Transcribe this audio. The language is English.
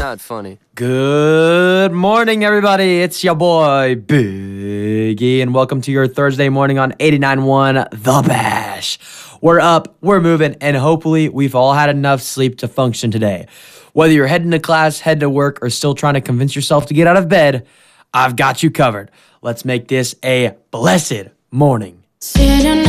not funny. Good morning, everybody. It's your boy, Big E, and welcome to your Thursday morning on 89.1 The Bash. We're up, we're moving, and hopefully we've all had enough sleep to function today. Whether you're heading to class, heading to work, or still trying to convince yourself to get out of bed, I've got you covered. Let's make this a blessed morning. Sitting